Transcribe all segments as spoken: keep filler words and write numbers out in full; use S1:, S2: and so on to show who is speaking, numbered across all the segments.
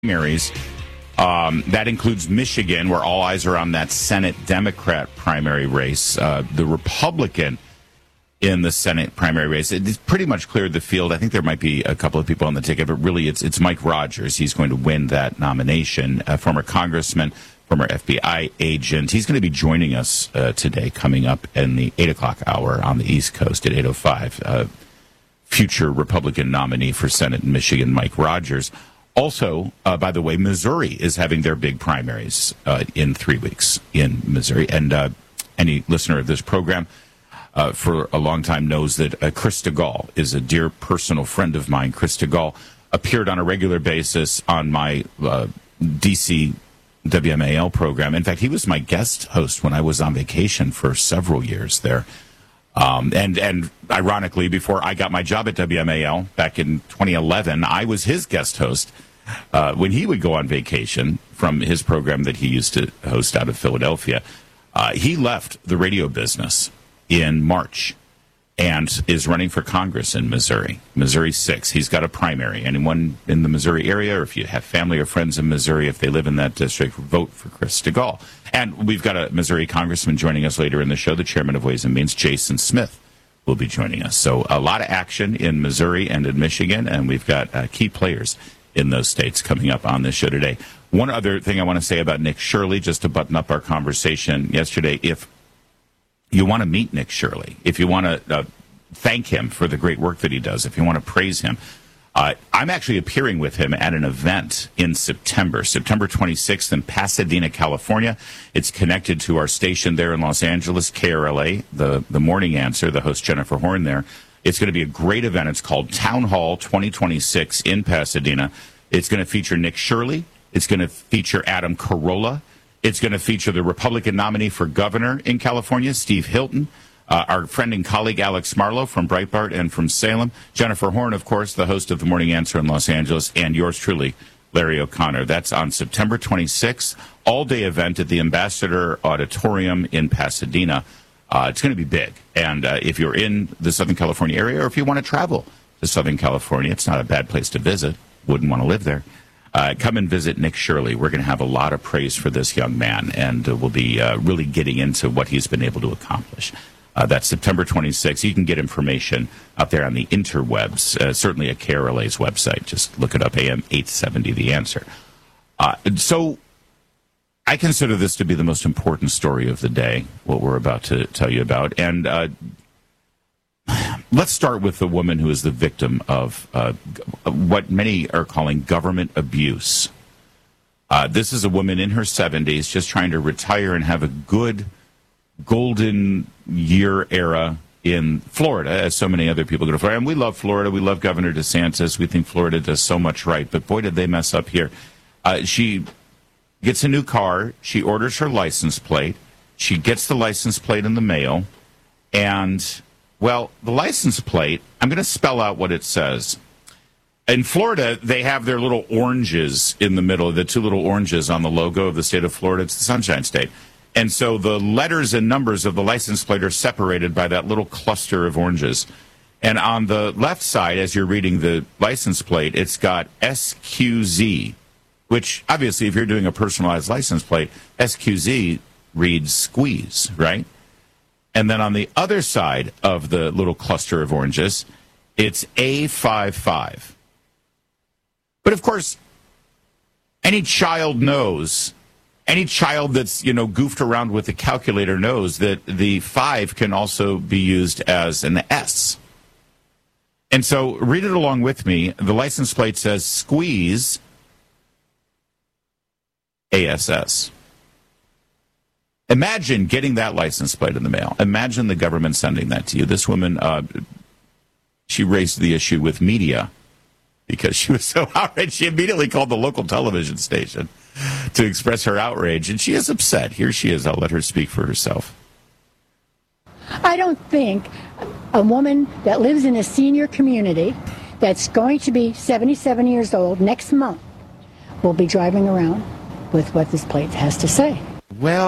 S1: primaries. Um, that includes Michigan, where all eyes are on that Senate Democrat primary race. Uh, the Republican in the Senate primary race, it's pretty much cleared the field. I think there might be a couple of people on the ticket, but really it's it's Mike Rogers. He's going to win that nomination. A former congressman, former F B I agent. He's going to be joining us uh, today, coming up in the eight o'clock hour on the East Coast at eight oh five. Uh, future Republican nominee for Senate in Michigan, Mike Rogers. Also, uh, by the way, Missouri is having their big primaries uh, in three weeks in Missouri. And uh, any listener of this program uh, for a long time knows that uh, Chris DeGaulle is a dear personal friend of mine. Chris DeGaulle appeared on a regular basis on my uh, D C W M A L program. In fact, he was my guest host when I was on vacation for several years there. Um, and, and ironically, before I got my job at W M A L back in twenty eleven, I was his guest host uh, when he would go on vacation from his program that he used to host out of Philadelphia. Uh, he left the radio business in March and is running for Congress in Missouri, Missouri six. He's got a primary. Anyone in the Missouri area, or if you have family or friends in Missouri, if they live in that district, vote for Chris DeGaulle. And we've got a Missouri congressman joining us later in the show. The chairman of Ways and Means, Jason Smith, will be joining us. So a lot of action in Missouri and in Michigan, and we've got uh, key players in those states coming up on this show today. One other thing I want to say about Nick Shirley, just to button up our conversation yesterday, if you want to meet Nick Shirley, if you want to uh, thank him for the great work that he does, if you want to praise him, uh, I'm actually appearing with him at an event in September, September twenty-sixth in Pasadena, California. It's connected to our station there in Los Angeles, K R L A, the, the Morning Answer, the host Jennifer Horn there. It's going to be a great event. It's called Town Hall twenty twenty-six in Pasadena. It's going to feature Nick Shirley. It's going to feature Adam Carolla. It's going to feature the Republican nominee for governor in California, Steve Hilton. Uh, our friend and colleague Alex Marlowe from Breitbart and from Salem. Jennifer Horn, of course, the host of The Morning Answer in Los Angeles. And yours truly, Larry O'Connor. That's on September twenty-sixth, all-day event at the Ambassador Auditorium in Pasadena. Uh, it's going to be big. And uh, if you're in the Southern California area, or if you want to travel to Southern California, it's not a bad place to visit. Wouldn't want to live there. Uh, come and visit Nick Shirley. We're going to have a lot of praise for this young man, and uh, we'll be uh, really getting into what he's been able to accomplish. Uh, that's September twenty-sixth. You can get information out there on the interwebs, uh, certainly at K R L A's website. Just look it up, A M eight seventy, The Answer. Uh, so I consider this to be the most important story of the day, what we're about to tell you about. And uh, let's start with the woman who is the victim of uh, what many are calling government abuse. Uh, this is a woman in her seventies just trying to retire and have a good golden year era in Florida, as so many other people go to Florida. And we love Florida. We love Governor DeSantis. We think Florida does so much right. But boy, did they mess up here. Uh, she gets a new car. She orders her license plate. She gets the license plate in the mail. And, well, the license plate, I'm going to spell out what it says. In Florida, they have their little oranges in the middle, the two little oranges on the logo of the state of Florida. It's the Sunshine State. And so the letters and numbers of the license plate are separated by that little cluster of oranges. And on the left side, as you're reading the license plate, it's got S Q Z, which obviously if you're doing a personalized license plate, S Q Z reads squeeze, right? And then on the other side of the little cluster of oranges, it's A fifty-five. But of course, any child knows... Any child that's, you know, goofed around with a calculator knows that the five can also be used as an S. And so read it along with me. The license plate says squeeze A S S. Imagine getting that license plate in the mail. Imagine the government sending that to you. This woman, uh, she raised the issue with media because she was so outraged. She immediately called the local television station to express her outrage, and she is upset. Here she is. I'll let her speak for herself.
S2: I don't think a woman that lives in a senior community that's going to be seventy-seven years old next month will be driving around with what this plate has to say.
S1: Well,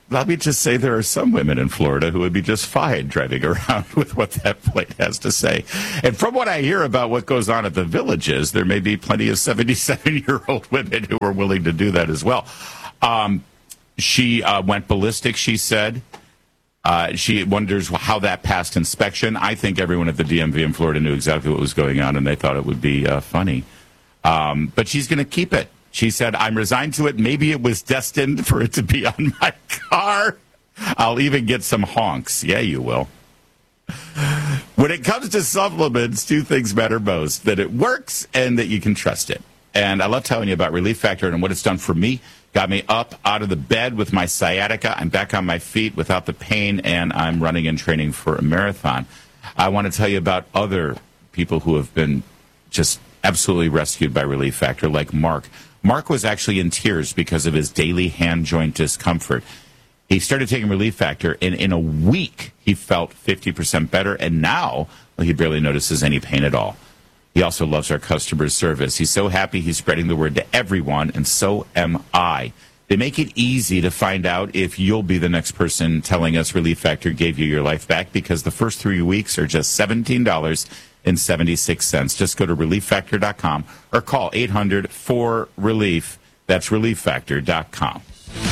S1: let me just say there are some women in Florida who would be just fine driving around with what that plate has to say. And from what I hear about what goes on at the Villages, there may be plenty of seventy-seven-year-old women who are willing to do that as well. Um, she uh, went ballistic, she said. Uh, she wonders how that passed inspection. I think everyone at the D M V in Florida knew exactly what was going on, and they thought it would be uh, funny. Um, but she's going to keep it. She said, I'm resigned to it. Maybe it was destined for it to be on my car. I'll even get some honks. Yeah, you will. When it comes to supplements, two things matter most, that it works and that you can trust it. And I love telling you about Relief Factor and what it's done for me. Got me up out of the bed with my sciatica. I'm back on my feet without the pain, and I'm running and training for a marathon. I want to tell you about other people who have been just absolutely rescued by Relief Factor, like Mark. Mark was actually in tears because of his daily hand joint discomfort. He started taking Relief Factor, and in a week, he felt fifty percent better, and now well, he barely notices any pain at all. He also loves our customer service. He's so happy he's spreading the word to everyone, and so am I. They make it easy to find out if you'll be the next person telling us Relief Factor gave you your life back, because the first three weeks are just seventeen dollars and seventy-six cents. Just go to relief factor dot com or call eight hundred four relief. That's relief factor dot com.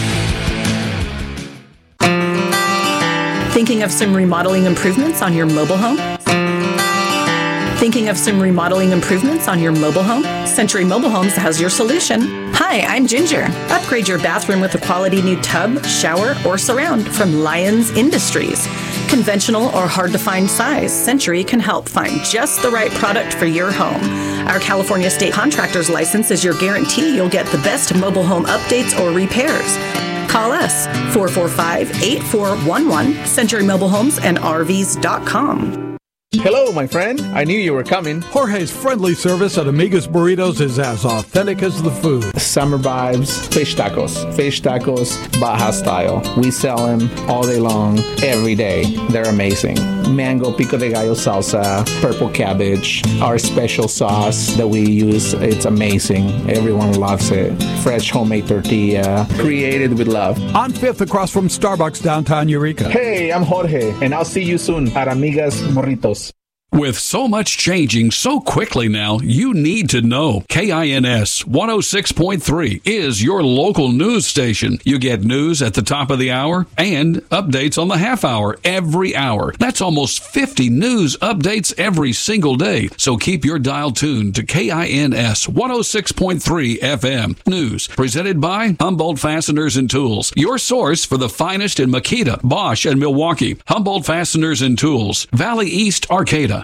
S3: Thinking of some remodeling improvements on your mobile home? Thinking of some remodeling improvements on your mobile home? Century Mobile Homes has your solution. Hi, I'm Ginger. Upgrade your bathroom with a quality new tub, shower, or surround from Lyons Industries. Conventional or hard-to-find size, Century can help find just the right product for your home. Our California State Contractor's License is your guarantee you'll get the best mobile home updates or repairs. Call us, four four five, eight four one one, Century Mobile Homes and R Vs dot com.
S4: Hello, my friend. I knew you were coming.
S5: Jorge's friendly service at Amiga's Burritos is as authentic as the food.
S4: Summer vibes, fish tacos. Fish tacos, Baja style. We sell them all day long, every day. They're amazing. Mango pico de gallo salsa, purple cabbage, our special sauce that we use. It's amazing. Everyone loves it. Fresh homemade tortilla, created with love.
S5: On fifth across from Starbucks downtown Eureka.
S4: Hey, I'm Jorge, and I'll see you soon at Amiga's Burritos.
S6: With so much changing so quickly now, you need to know. K I N S one oh six point three is your local news station. You get news at the top of the hour and updates on the half hour every hour. That's almost fifty news updates every single day. So keep your dial tuned to K I N S one oh six point three F M. News presented by Humboldt Fasteners and Tools. Your source for the finest in Makita, Bosch, and Milwaukee. Humboldt Fasteners and Tools. Valley East, Arcata.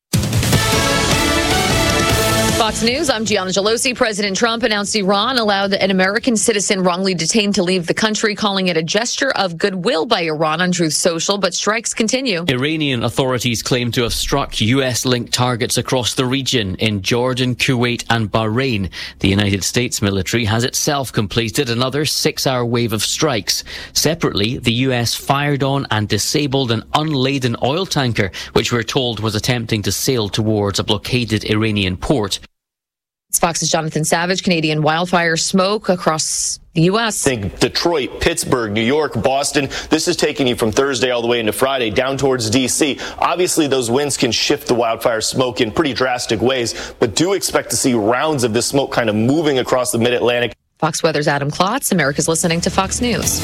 S7: Fox News, I'm Gianna Gelosi. President Trump announced Iran allowed an American citizen wrongly detained to leave the country, calling it a gesture of goodwill by Iran on Truth Social, but strikes continue.
S8: Iranian authorities claim to have struck U S-linked targets across the region in Jordan, Kuwait and Bahrain. The United States military has itself completed another six-hour wave of strikes. Separately, the U S fired on and disabled an unladen oil tanker, which we're told was attempting to sail towards a blockaded Iranian port.
S7: It's Fox's Jonathan Savage. Canadian wildfire smoke across the U S.
S9: Think Detroit, Pittsburgh, New York, Boston. This is taking you from Thursday all the way into Friday down towards D C. Obviously, those winds can shift the wildfire smoke in pretty drastic ways, but do expect to see rounds of this smoke kind of moving across the mid-Atlantic.
S7: Fox Weather's Adam Klotz. America's listening to Fox News.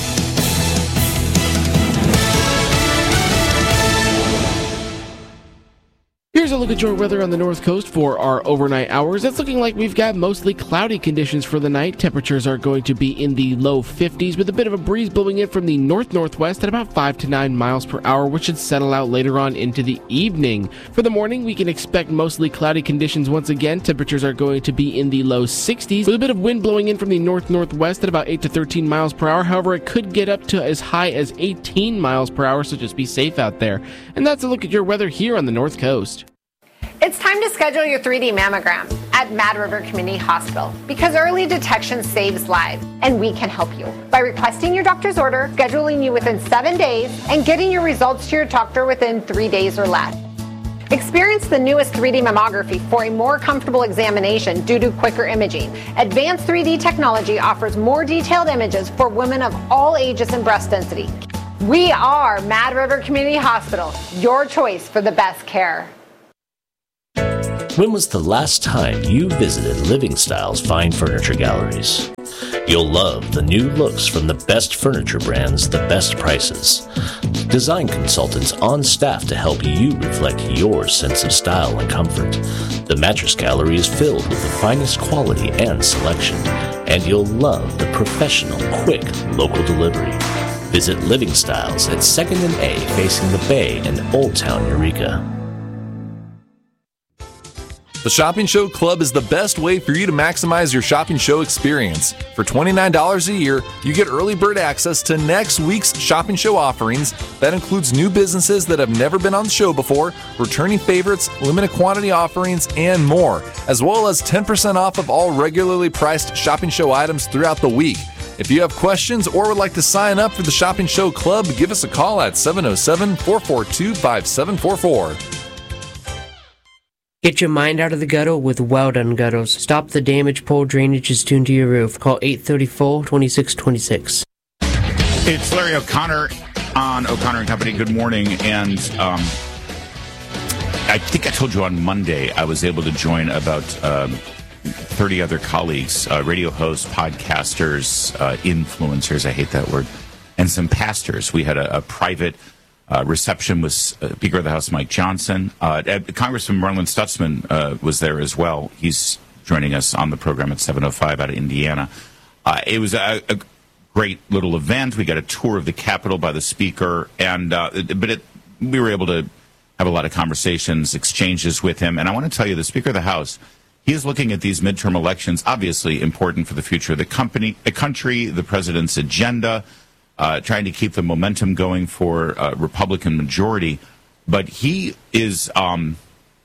S10: Here's a look at your weather on the North Coast for our overnight hours. It's looking like we've got mostly cloudy conditions for the night. Temperatures are going to be in the low fifties with a bit of a breeze blowing in from the north-northwest at about five to nine miles per hour, which should settle out later on into the evening. For the morning, we can expect mostly cloudy conditions once again. Temperatures are going to be in the low sixties with a bit of wind blowing in from the north-northwest at about eight to thirteen miles per hour. However, it could get up to as high as eighteen miles per hour, so just be safe out there. And that's a look at your weather here on the North Coast.
S11: It's time to schedule your three D mammogram at Mad River Community Hospital because early detection saves lives, and we can help you by requesting your doctor's order, scheduling you within seven days, and getting your results to your doctor within three days or less. Experience the newest three D mammography for a more comfortable examination due to quicker imaging. Advanced three D technology offers more detailed images for women of all ages and breast density. We are Mad River Community Hospital, your choice for the best care.
S12: When was the last time you visited Living Style's fine furniture galleries? You'll love the new looks from the best furniture brands, the best prices. Design consultants on staff to help you reflect your sense of style and comfort. The mattress gallery is filled with the finest quality and selection, and you'll love the professional, quick, local delivery. Visit Living Styles at second and A facing the Bay in Old Town, Eureka.
S13: The Shopping Show Club is the best way for you to maximize your shopping show experience. For twenty-nine dollars a year, you get early bird access to next week's shopping show offerings. That includes new businesses that have never been on the show before, returning favorites, limited quantity offerings, and more, as well as ten percent off of all regularly priced shopping show items throughout the week. If you have questions or would like to sign up for the Shopping Show Club, give us a call at seven oh seven, four four two, five seven four four.
S14: Get your mind out of the gutter with Well Done Gutters. Stop the damage poor drainage is tuned to your roof. Call eight three four, two six two six.
S1: It's Larry O'Connor on O'Connor and Company. Good morning. And um, I think I told you on Monday I was able to join about um, thirty other colleagues, uh, radio hosts, podcasters, uh, influencers, I hate that word, and some pastors. We had a, a private Uh, reception with uh, Speaker of the House Mike Johnson. Uh, Congressman Marlin Stutzman uh, was there as well. He's joining us on the program at seven oh five out of Indiana. Uh, it was a, a great little event. We got a tour of the Capitol by the Speaker, and uh, but it, we were able to have a lot of conversations, exchanges with him. And I want to tell you, the Speaker of the House, he is looking at these midterm elections, obviously important for the future of the company, the country, the president's agenda, Uh, trying to keep the momentum going for uh, Republican majority, but he is um,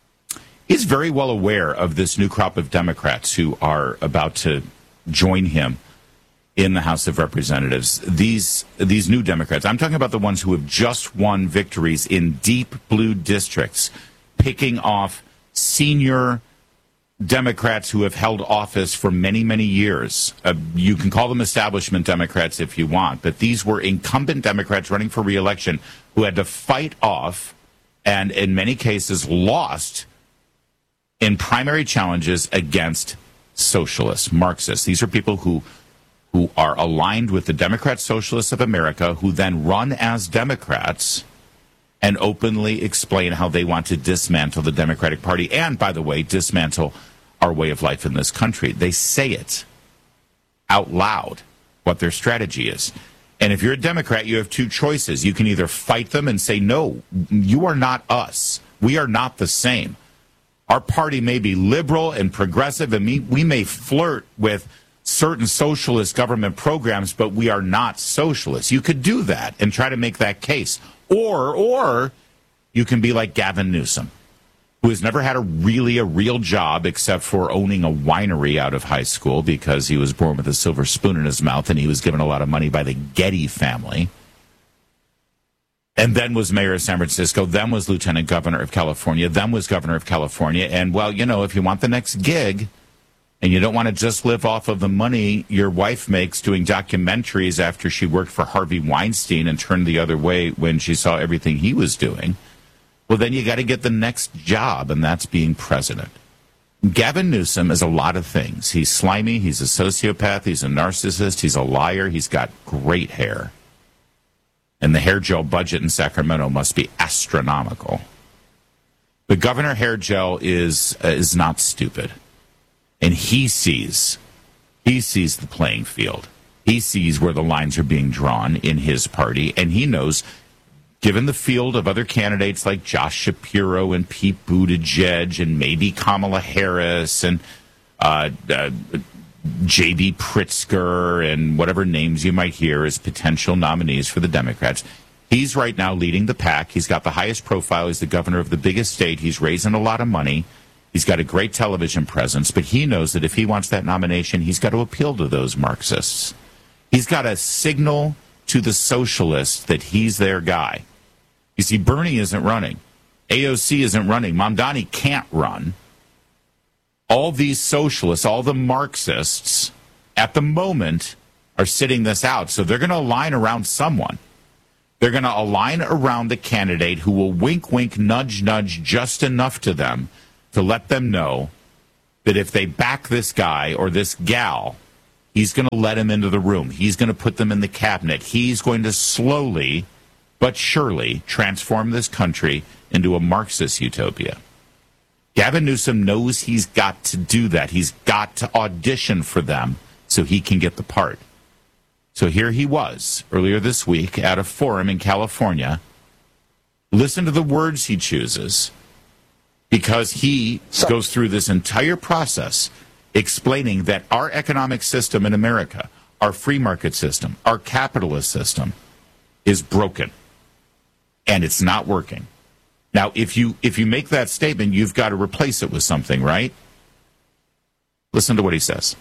S1: is very well aware of this new crop of Democrats who are about to join him in the House of Representatives. These these new Democrats, I'm talking about the ones who have just won victories in deep blue districts, picking off senior Democrats who have held office for many, many years. Uh, you can call them establishment Democrats if you want, but these were incumbent Democrats running for re-election who had to fight off and, in many cases, lost in primary challenges against socialists, Marxists. These are people who who are aligned with the Democrat Socialists of America, who then run as Democrats and openly explain how they want to dismantle the Democratic Party and, by the way, dismantle our way of life in this country. They say it out loud, what their strategy is. And if you're a Democrat, you have two choices. You can either fight them and say, no, you are not us. We are not the same. Our party may be liberal and progressive, and we, we may flirt with certain socialist government programs, but we are not socialists. You could do that and try to make that case. Or, or you can be like Gavin Newsom, who has never had a really a real job except for owning a winery out of high school because he was born with a silver spoon in his mouth and he was given a lot of money by the Getty family. And then was mayor of San Francisco, then was lieutenant governor of California, then was governor of California. And, well, you know, if you want the next gig and you don't want to just live off of the money your wife makes doing documentaries after she worked for Harvey Weinstein and turned the other way when she saw everything he was doing, well, then you got to get the next job, and that's being president. Gavin Newsom is a lot of things. He's slimy. He's a sociopath. He's a narcissist. He's a liar. He's got great hair. And the hair gel budget in Sacramento must be astronomical. But Governor Hair Gel is uh, is not stupid. And he sees, he sees the playing field. He sees where the lines are being drawn in his party, and he knows, given the field of other candidates like Josh Shapiro and Pete Buttigieg and maybe Kamala Harris and uh, uh, J B Pritzker and whatever names you might hear as potential nominees for the Democrats, he's right now leading the pack. He's got the highest profile. He's the governor of the biggest state. He's raising a lot of money. He's got a great television presence, but he knows that if he wants that nomination, he's got to appeal to those Marxists. He's got to signal to the socialists that he's their guy. You see, Bernie isn't running, A O C isn't running. Mamdani can't run. All these socialists, all the Marxists, at the moment, are sitting this out. So they're going to align around someone. They're going to align around the candidate who will wink, wink, nudge, nudge just enough to them to let them know that if they back this guy or this gal, he's going to let him into the room. He's going to put them in the cabinet. He's going to slowly but surely transform this country into a Marxist utopia. Gavin Newsom knows he's got to do that. He's got to audition for them so he can get the part. So here he was earlier this week at a forum in California. Listen to the words he chooses, because he goes through this entire process explaining that our economic system in America, our free market system, our capitalist system is broken and it's not working. Now, if you if you make that statement, you've got to replace it with something, right? Listen to what he says.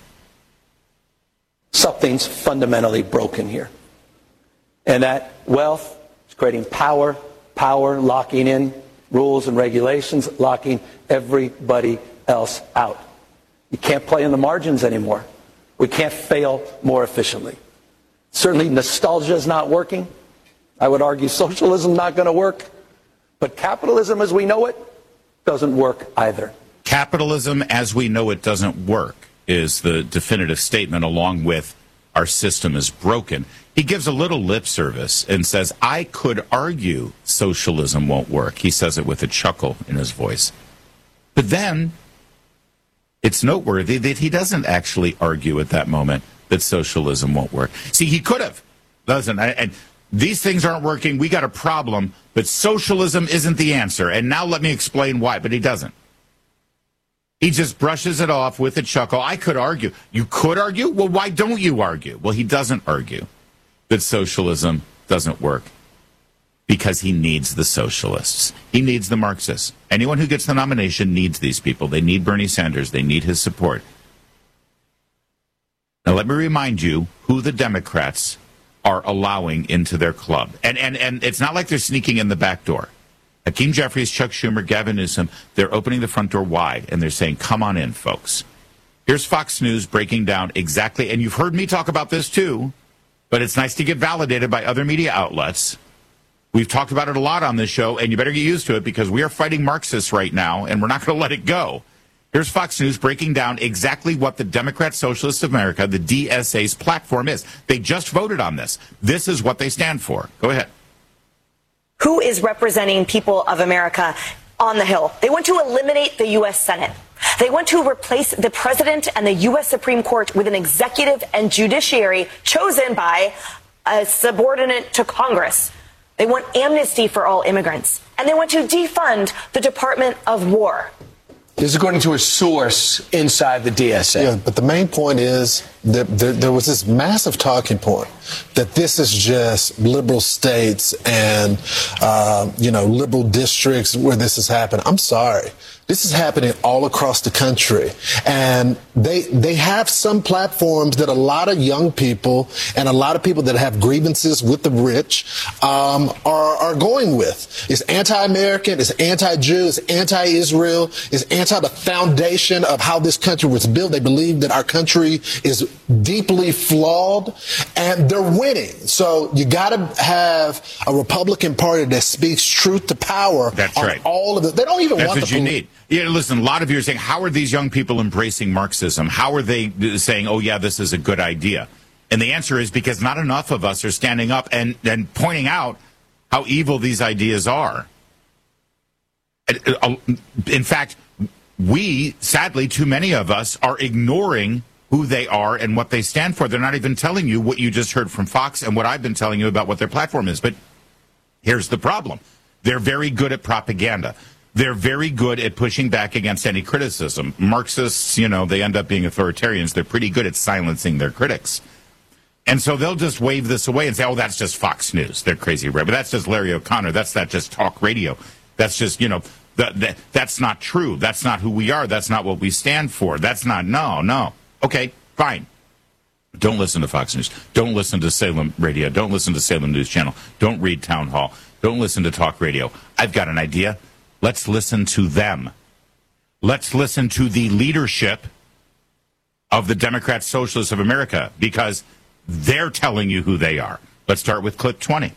S15: Something's fundamentally broken here. And that wealth is creating power, power locking in rules and regulations, locking everybody else out. You can't play in the margins anymore. We can't fail more efficiently. Certainly nostalgia is not working. I would argue socialism is not going to work. But capitalism as we know it doesn't work either.
S1: Capitalism as we know it doesn't work is the definitive statement, along with our system is broken. He gives a little lip service and says, I could argue socialism won't work. He says it with a chuckle in his voice. But then it's noteworthy that he doesn't actually argue at that moment that socialism won't work. See, he could have, doesn't. And these things aren't working. We got a problem, but socialism isn't the answer. And now let me explain why. But he doesn't. He just brushes it off with a chuckle. I could argue. You could argue? Well, why don't you argue? Well, he doesn't argue that socialism doesn't work because he needs the socialists. He needs the Marxists. Anyone who gets the nomination needs these people. They need Bernie Sanders. They need his support. Now, let me remind you who the Democrats are allowing into their club. And, and, and it's not like they're sneaking in the back door. Hakeem Jeffries, Chuck Schumer, Gavin Newsom, they're opening the front door wide, and they're saying, come on in, folks. Here's Fox News breaking down exactly, and you've heard me talk about this too, but it's nice to get validated by other media outlets. We've talked about it a lot on this show, and you better get used to it because we are fighting Marxists right now, and we're not going to let it go. Here's Fox News breaking down exactly what the Democrat Socialists of America, the D S A's platform is. They just voted on this. This is what they stand for. Go ahead.
S16: Who is representing people of America on the Hill? They want to eliminate the U S Senate. They want to replace the president and the U S Supreme Court with an executive and judiciary chosen by a subordinate to Congress. They want amnesty for all immigrants. And they want to defund the Department of War.
S17: This is according to a source inside the D S A.
S18: Yeah, but the main point is that there, there was this massive talking point that this is just liberal states and, uh, you know, liberal districts where this has happened. I'm sorry. This is happening all across the country. And they they have some platforms that a lot of young people and a lot of people that have grievances with the rich um, are, are going with. It's anti-American, it's anti-Jew, it's anti-Israel, it's anti the foundation of how this country was built. They believe that our country is deeply flawed, and they're winning. So you got to have a Republican Party that speaks truth to power.
S1: That's
S18: on
S1: right.
S18: All of it. They don't even
S1: That's
S18: want
S1: what
S18: the
S1: you
S18: poli-
S1: need. Yeah, listen, a lot of you are saying, how are these young people embracing Marxism? How are they saying, oh, yeah, this is a good idea? And the answer is because not enough of us are standing up and, and pointing out how evil these ideas are. In fact, we, sadly, too many of us are ignoring who they are and what they stand for. They're not even telling you what you just heard from Fox and what I've been telling you about what their platform is. But here's the problem. They're very good at propaganda. They're very good at pushing back against any criticism. Marxists, you know, they end up being authoritarians. They're pretty good at silencing their critics. And so they'll just wave this away and say, oh, that's just Fox News. They're crazy, right? But that's just Larry O'Connor. That's not just talk radio. That's just, you know, that, that, that's not true. That's not who we are. That's not what we stand for. That's not, no, no. Okay, fine. Don't listen to Fox News. Don't listen to Salem Radio. Don't listen to Salem News Channel. Don't read Town Hall. Don't listen to talk radio. I've got an idea. Let's listen to them. Let's listen to the leadership of the Democrat Socialists of America, because they're telling you who they are. Let's start with clip twenty.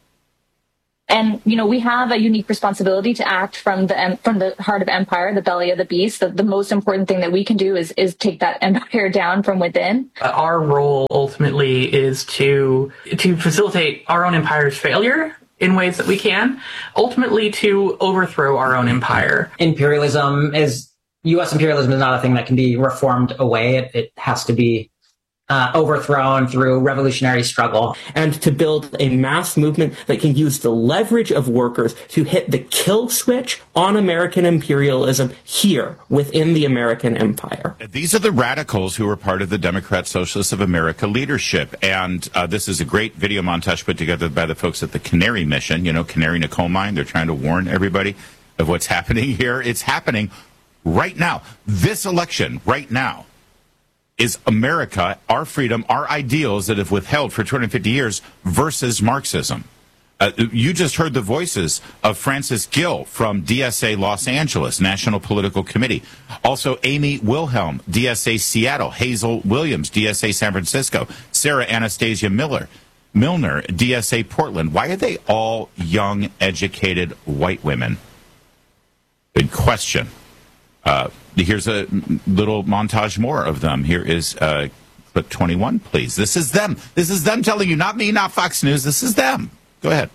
S19: And, you know, we have a unique responsibility to act from the from the heart of empire, the belly of the beast. The, the most important thing that we can do is is take that empire down from within.
S20: Our role ultimately is to to facilitate our own empire's failure in ways that we can, ultimately to overthrow our own empire.
S21: Imperialism is, U S imperialism is not a thing that can be reformed away. It, it has to be Uh, overthrown through revolutionary struggle.
S22: And to build a mass movement that can use the leverage of workers to hit the kill switch on American imperialism here within the American empire.
S1: These are the radicals who are part of the Democrat Socialists of America leadership. And uh, this is a great video montage put together by the folks at the Canary Mission, you know, Canary in a Coal Mine. They're trying to warn everybody of what's happening here. It's happening right now. This election right now is America, our freedom, our ideals that have withheld for two hundred fifty years versus Marxism. Uh, you just heard the voices of Francis Gill from D S A Los Angeles, National Political Committee. Also, Amy Wilhelm, D S A Seattle. Hazel Williams, D S A San Francisco. Sarah Anastasia Miller, Milner, D S A Portland. Why are they all young, educated white women? Good question. Uh, here's a little montage more of them. Here is uh, clip twenty-one, please. This is them. This is them telling you, not me, not Fox News. This is them. Go ahead.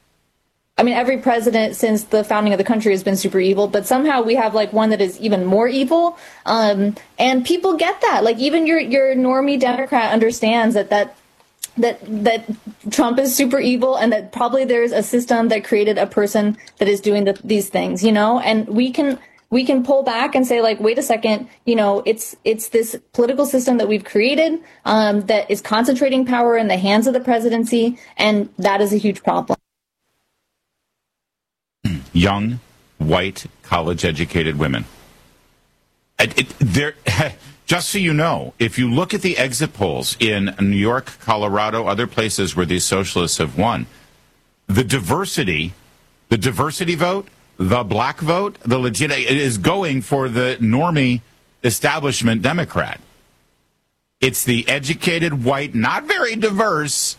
S19: I mean, every president since the founding of the country has been super evil, but somehow we have like one that is even more evil. Um, and people get that. Like even your your normie Democrat understands that that that that Trump is super evil, and that probably there's a system that created a person that is doing the, these things, you know. And we can. We can pull back and say, like, wait a second, you know, it's it's this political system that we've created um, that is concentrating power in the hands of the presidency, and that is a huge problem.
S1: Young, white, college-educated women. It, it, they're, just so you know, if you look at the exit polls in New York, Colorado, other places where these socialists have won, the diversity, the diversity vote, the black vote, the legit is going for the normie establishment Democrat. It's the educated, white, not very diverse,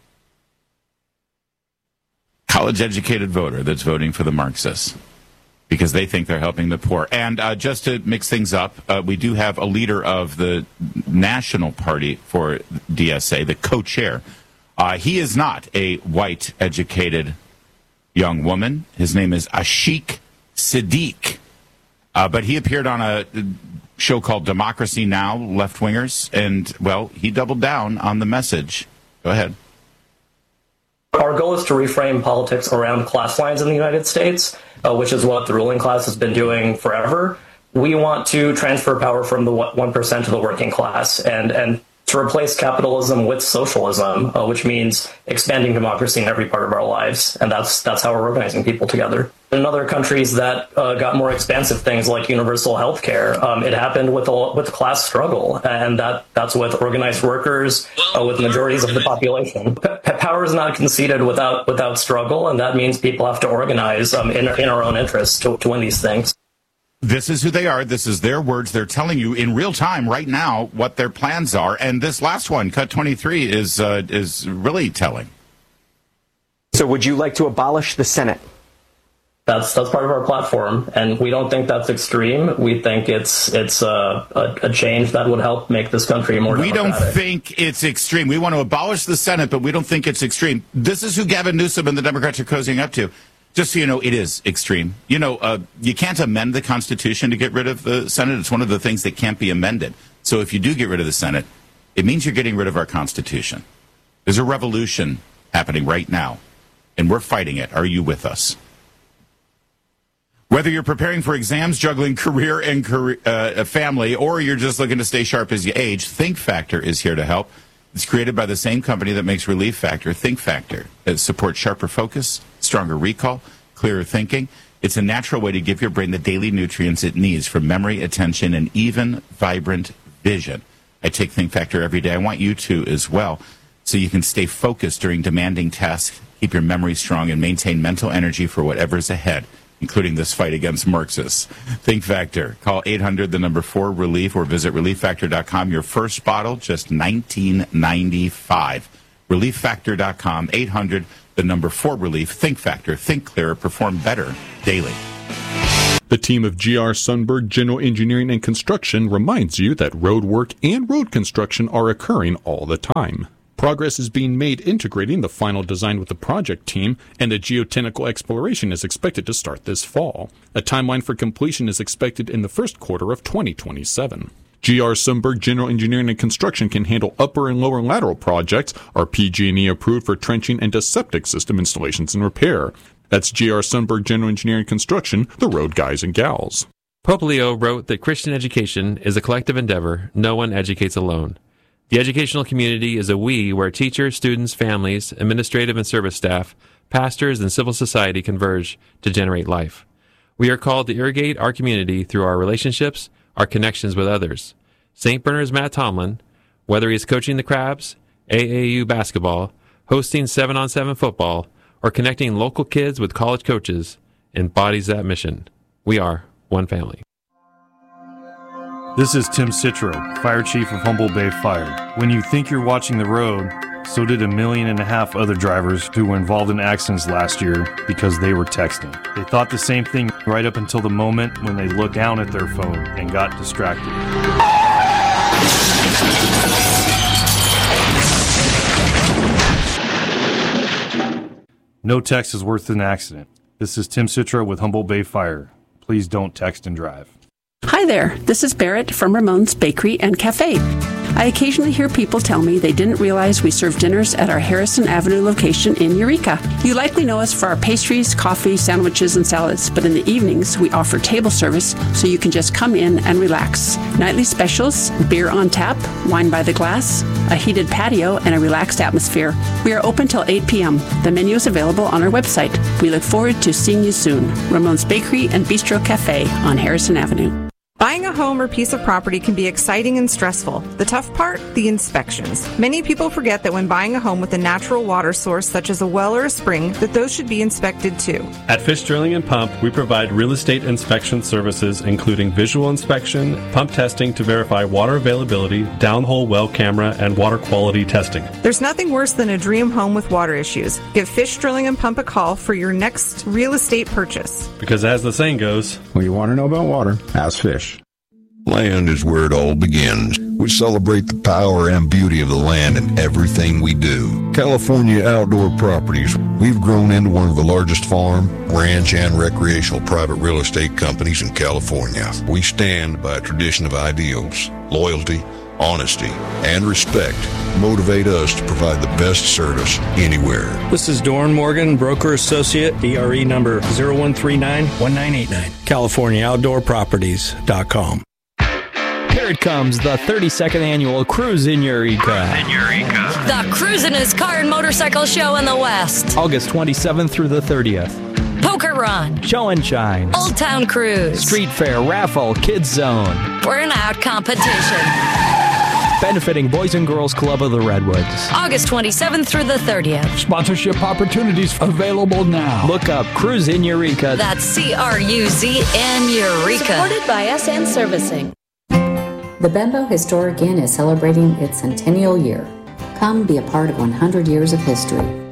S1: college-educated voter that's voting for the Marxists because they think they're helping the poor. And uh, just to mix things up, uh, we do have a leader of the National Party for D S A, the co-chair. Uh, he is not a white, educated young woman. His name is Ashik Siddiq. Uh, but he appeared on a show called Democracy Now!, left-wingers, and, well, he doubled down on the message. Go ahead.
S23: Our goal is to reframe politics around class lines in the United States, uh, which is what the ruling class has been doing forever. We want to transfer power from the one percent to the working class, and, and to replace capitalism with socialism, uh, which means expanding democracy in every part of our lives. And that's that's how we're organizing people together. In other countries that uh, got more expansive things like universal health care, um, it happened with a, with class struggle. And that, that's with organized workers, uh, with majorities of the population. P- power is not conceded without without struggle, and that means people have to organize um, in, in our own interests to, to win these things.
S1: This is who they are. This is their words. They're telling you in real time right now what their plans are. And this last one, cut twenty-three, is uh, is really telling.
S24: So would you like to abolish the Senate?
S23: That's that's part of our platform, and we don't think that's extreme. We think it's it's a, a, a change that would help make this country more
S1: We
S23: democratic.
S1: don't think it's extreme. We want to abolish the Senate, but we don't think it's extreme. This is who Gavin Newsom and the Democrats are cozying up to. Just so you know, it is extreme. You know, uh, you can't amend the Constitution to get rid of the Senate. It's one of the things that can't be amended. So if you do get rid of the Senate, it means you're getting rid of our Constitution. There's a revolution happening right now, and we're fighting it. Are you with us? Whether you're preparing for exams, juggling career and career, uh, family, or you're just looking to stay sharp as you age, Think Factor is here to help. It's created by the same company that makes Relief Factor, Think Factor. It supports sharper focus, stronger recall, clearer thinking. It's a natural way to give your brain the daily nutrients it needs for memory, attention, and even vibrant vision. I take Think Factor every day. I want you to as well, so you can stay focused during demanding tasks, keep your memory strong, and maintain mental energy for whatever's ahead. including this fight against Marxists. Think Factor. Call eight hundred, the number four, relief, or visit relief factor dot com. Your first bottle, just nineteen ninety-five. relief factor dot com, eight hundred, the number four, relief. Think Factor. Think clearer. Perform better daily.
S2: The team of G R. Sundberg General Engineering and Construction reminds you that road work and road construction are occurring all the time. Progress is being made integrating the final design with the project team, and a geotechnical exploration is expected to start this fall. A timeline for completion is expected in the first quarter of twenty twenty-seven. G R. Sundberg General Engineering and Construction can handle upper and lower lateral projects, are P G and E approved for trenching and septic system installations and repair. That's G R. Sundberg General Engineering and Construction, the road guys and gals.
S3: Pope Leo wrote that Christian education is a collective endeavor. No one educates alone. The educational community is a we where teachers, students, families, administrative and service staff, pastors, and civil society converge to generate life. We are called to irrigate our community through our relationships, our connections with others. Saint Bernard's Matt Tomlin, whether he is coaching the Crabs, A A U basketball, hosting seven on seven football, or connecting local kids with college coaches, embodies that mission. We are one family.
S4: This is Tim Citro, Fire Chief of Humboldt Bay Fire. When you think you're watching the road, so did a million and a half other drivers who were involved in accidents last year because they were texting. They thought the same thing right up until the moment when they looked down at their phone and got distracted. No text is worth an accident. This is Tim Citro with Humboldt Bay Fire. Please don't text and drive.
S5: Hi there, this is Barrett from Ramon's Bakery and Cafe. I occasionally hear people tell me they didn't realize we serve dinners at our Harrison Avenue location in Eureka. You likely know us for our pastries, coffee, sandwiches, and salads, but in the evenings we offer table service so you can just come in and relax. Nightly specials, beer on tap, wine by the glass, a heated patio, and a relaxed atmosphere. We are open till eight p.m. The menu is available on our website. We look forward to seeing you soon. Ramon's Bakery and Bistro Cafe on Harrison Avenue.
S25: Buying a home or piece of property can be exciting and stressful. The tough part? The inspections. Many people forget that when buying a home with a natural water source, such as a well or a spring, that those should be inspected too.
S26: At Fish Drilling and Pump, we provide real estate inspection services, including visual inspection, pump testing to verify water availability, downhole well camera, and water quality testing.
S25: There's nothing worse than a dream home with water issues. Give Fish Drilling and Pump a call for your next real estate purchase.
S26: Because as the saying goes,
S27: when you want to know about water, ask Fish.
S28: Land is where it all begins. We celebrate the power and beauty of the land in everything we do. California Outdoor Properties. We've grown into one of the largest farm, ranch, and recreational private real estate companies in California. We stand by a tradition of ideals, loyalty, honesty, and respect motivate us to provide the best service anywhere.
S29: This is Doran Morgan, broker associate, B R E number zero one three nine one nine eight nine, California Outdoor Properties dot com.
S30: Here it comes, the thirty-second annual Cruise in Eureka. Cruise in Eureka.
S31: The cruisin'est car and motorcycle show in the West.
S30: August twenty-seventh through the thirtieth.
S31: Poker Run.
S30: Show and Shine.
S31: Old Town Cruise.
S30: Street Fair, Raffle, Kids Zone.
S31: Burnout Competition.
S30: Benefiting Boys and Girls Club of the Redwoods.
S31: August twenty-seventh through the thirtieth.
S30: Sponsorship opportunities available now. Look up Cruise in Eureka.
S31: That's C R U Z N Eureka.
S32: Supported by S N Servicing. The Benbow Historic Inn is celebrating its centennial year. Come be a part of one hundred years of history.